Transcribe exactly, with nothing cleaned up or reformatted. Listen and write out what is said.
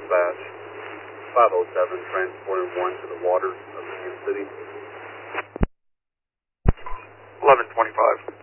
dispatch. five oh seven, transporting one to the waters of Kansas City. eleven twenty-five.